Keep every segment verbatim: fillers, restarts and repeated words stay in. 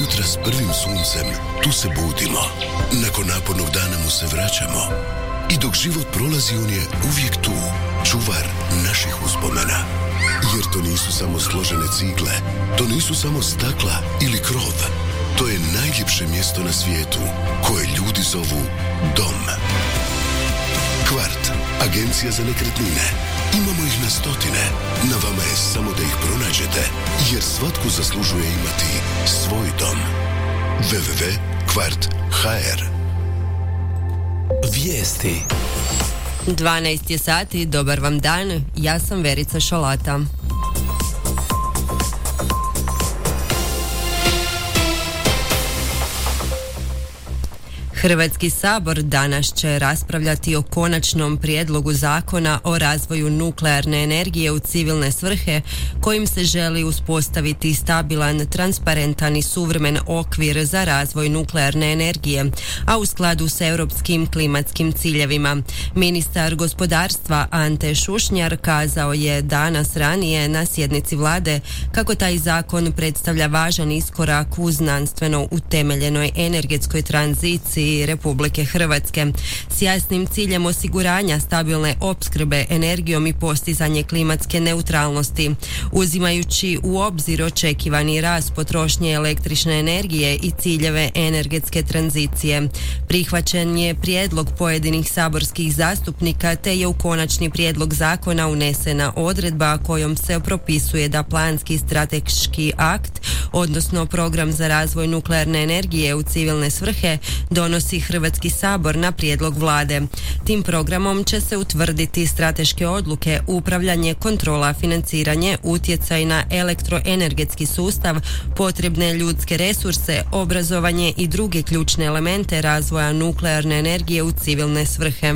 jutra s prvim suncem, tu se budimo. Nakon napornog dana mu se vraćamo. I dok život prolazi, on je uvijek tu, čuvar naših uspomena. Jer to nisu samo složene cigle, to nisu samo stakla ili krov. To je najljepše mjesto na svijetu, koje ljudi zovu dom. Kvart, agencija za nekretnine. Imamo ih na stotine. Na vama je samo da ih pronađete, jer svatko zaslužuje imati svoj dom. w w w tačka kvart tačka h r. Vijesti. dvanaest je sati, dobar vam dan, ja sam Verica Šolata. Hrvatski sabor danas će raspravljati o konačnom prijedlogu zakona o razvoju nuklearne energije u civilne svrhe, kojim se želi uspostaviti stabilan, transparentan i suvremen okvir za razvoj nuklearne energije, a u skladu s europskim klimatskim ciljevima. Ministar gospodarstva Ante Šušnjar kazao je danas ranije na sjednici vlade kako taj zakon predstavlja važan iskorak u znanstveno utemeljenoj energetskoj tranziciji Republike Hrvatske s jasnim ciljem osiguranja stabilne opskrbe energijom i postizanje klimatske neutralnosti. Uzimajući u obzir očekivani rast potrošnje električne energije i ciljeve energetske tranzicije, prihvaćen je prijedlog pojedinih saborskih zastupnika, te je u konačni prijedlog zakona unesena odredba kojom se propisuje da planski strateški akt, odnosno program za razvoj nuklearne energije u civilne svrhe, donosi Hrvatski sabor na prijedlog vlade. Tim programom će se utvrditi strateške odluke, upravljanje, kontrola, financiranje, utjecaj na elektroenergetski sustav, potrebne ljudske resurse, obrazovanje i druge ključne elemente razvoja nuklearne energije u civilne svrhe.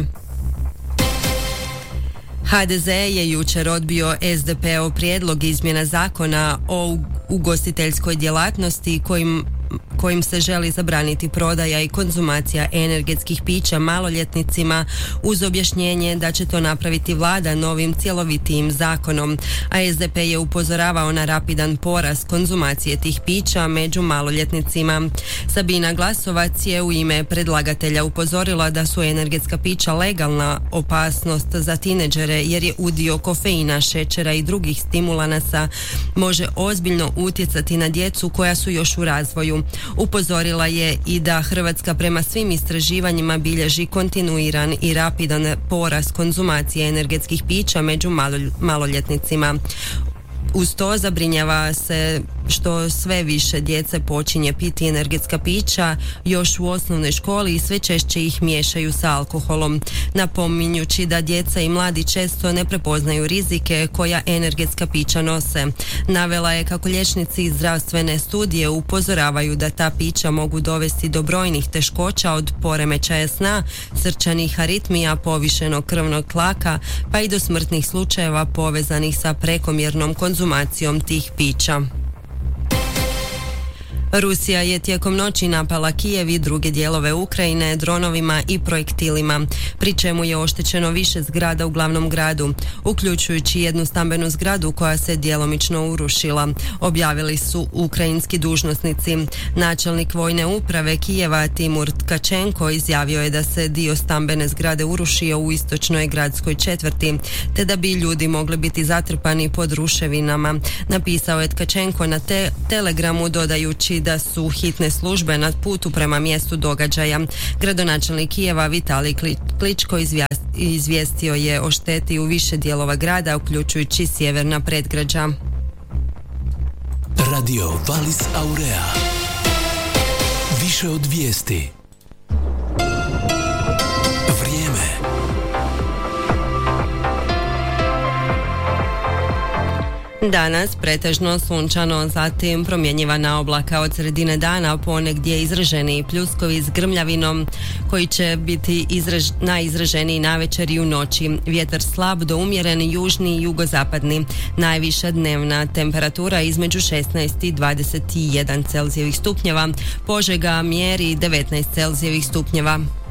ha de ze je jučer odbio es de pe ov prijedlog izmjena zakona o ugostiteljskoj djelatnosti kojim kojim se želi zabraniti prodaja i konzumacija energetskih pića maloljetnicima uz objašnjenje da će to napraviti vlada novim cjelovitijim zakonom, a es de pe je upozoravao na rapidan porast konzumacije tih pića među maloljetnicima. Sabina Glasovac je u ime predlagatelja upozorila da su energetska pića legalna opasnost za tineđere jer je udio kofeina, šećera i drugih stimulanasa može ozbiljno utjecati na djecu koja su još u razvoju. Upozorila je i da Hrvatska prema svim istraživanjima bilježi kontinuiran i rapidan porast konzumacije energetskih pića među maloljetnicima. Uz to zabrinjava se što sve više djece počinje piti energetska pića još u osnovnoj školi i sve češće ih miješaju sa alkoholom, napominjući da djeca i mladi često ne prepoznaju rizike koja energetska pića nose. Navela je kako liječnici iz zdravstvene studije upozoravaju da ta pića mogu dovesti do brojnih teškoća od poremećaja sna, srčanih aritmija, povišenog krvnog tlaka, pa i do smrtnih slučajeva povezanih sa prekomjernom konzumacijom tih pića. Rusija je tijekom noći napala Kijev i druge dijelove Ukrajine dronovima i projektilima, pri čemu je oštećeno više zgrada u glavnom gradu, uključujući jednu stambenu zgradu koja se djelomično urušila, objavili su ukrajinski dužnosnici. Načelnik vojne uprave Kijeva Timur Tkačenko izjavio je da se dio stambene zgrade urušio u istočnoj gradskoj četvrti, te da bi ljudi mogli biti zatrpani pod ruševinama. Napisao je Tkačenko na te- telegramu dodajući da su hitne službe na putu prema mjestu događaja. Gradonačelnik Kijeva Vitalij Kličko izvijestio je o šteti u više dijelova grada, uključujući sjeverna predgrađa. Radio Valis Aurea. Više od vijesti. Danas pretežno sunčano, zatim promjenjivana oblaka od sredine dana, ponegdje izraženi pljuskovi s grmljavinom koji će biti izraž, najizraženiji navečer i u noći. Vjetar slab do umjeren, južni i jugozapadni. Najviša dnevna temperatura između šesnaest i dvadeset jedan Celzijevih stupnjeva. Požega mjeri devetnaest Celzijevih stupnjeva.